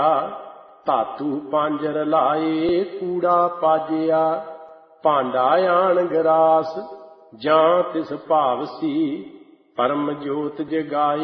ਧਾਤੂ ਪੰਜ ਰਲਾਏ ਕੂੜਾ ਪਾਜਿਆ। ਭਾਂਡਾ ਆਣ ਗਰਾਸ ਜਾਂ ਤਿਸ ਭਾਵ ਸੀ, ਪਰਮ ਜੋਤ ਜਗਾਈ